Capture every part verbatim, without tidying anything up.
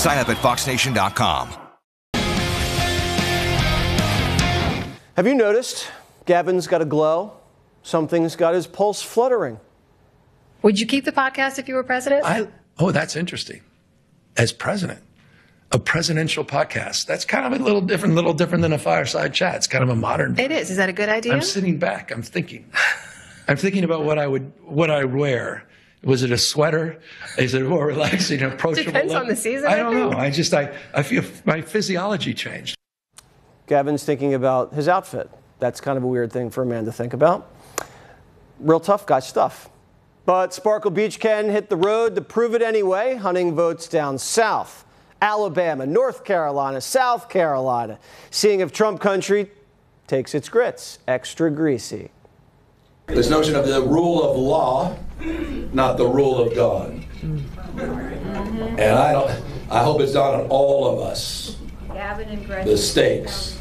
Sign up at fox nation dot com. Have you noticed Gavin's got a glow? Something's got his pulse fluttering. Would you keep the podcast if you were president? I, oh, that's interesting. As president, a presidential podcast. That's kind of a little different, little different than a fireside chat. It's kind of a modern. It is. Is that a good idea? I'm sitting back. I'm thinking. I'm thinking about what I would, what I would wear. Was it a sweater? Is it more relaxing, approachable? Depends look? on the season. I I don't think. know. I just, I, I feel my physiology changed. Gavin's thinking about his outfit. That's kind of a weird thing for a man to think about. Real tough guy stuff. But Sparkle Beach Ken hit the road to prove it anyway, hunting votes down south. Alabama, North Carolina, South Carolina. Seeing if Trump country takes its grits. Extra greasy. This notion of the rule of law, not the rule of God. And I don't, I hope it's not on all of us. The stakes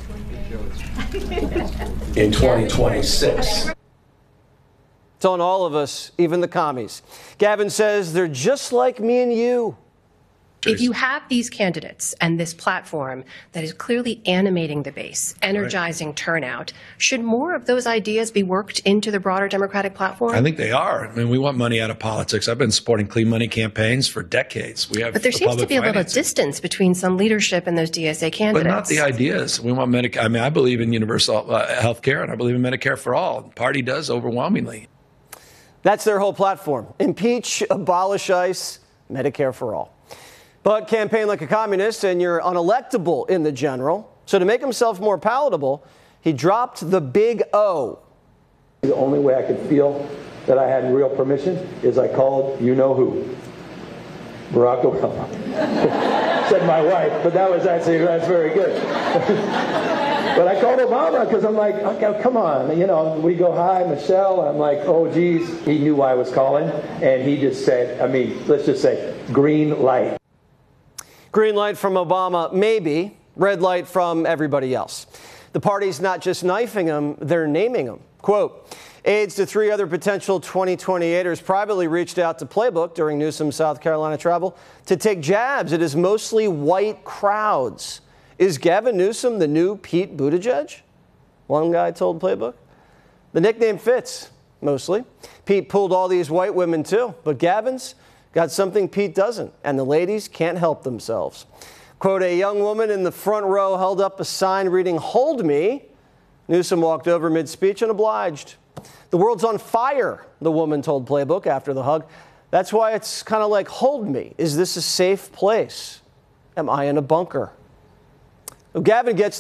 in twenty twenty-six. It's on all of us, even the commies. Gavin says they're just like me and you. If you have these candidates and this platform that is clearly animating the base, energizing right. turnout, should more of those ideas be worked into the broader Democratic platform? I think they are. I mean, we want money out of politics. I've been supporting clean money campaigns for decades. We have, but there seems to be a little financing. distance between some leadership and those D S A candidates. But not the ideas. We want Medicare. I mean, I believe in universal uh, health care, and I believe in Medicare for all. The party does overwhelmingly. That's their whole platform. Impeach, abolish ICE, Medicare for all. But campaign like a communist and you're unelectable in the general. So to make himself more palatable, he dropped the big O. The only way I could feel that I had real permission is I called you-know-who, Barack Obama. Said my wife, but that was actually, that's very good. But I called Obama because I'm like, okay, come on. You know, we go, hi, Michelle. I'm like, oh, geez. He knew why I was calling. And he just said, I mean, let's just say, green light. Green light from Obama, maybe. Red light from everybody else. The party's not just knifing him, they're naming him. Quote, aides to three other potential twenty twenty-eighters privately reached out to Playbook during Newsom's South Carolina travel to take jabs at his mostly white crowds. Is Gavin Newsom the new Pete Buttigieg? One guy told Playbook. The nickname fits, mostly. Pete pulled all these white women too, but Gavin's got something Pete doesn't, and the ladies can't help themselves. Quote, a young woman in the front row held up a sign reading, hold me. Newsom walked over mid-speech and obliged. The world's on fire, the woman told Playbook after the hug. That's why it's kind of like, hold me. Is this a safe place? Am I in a bunker? Well, Gavin gets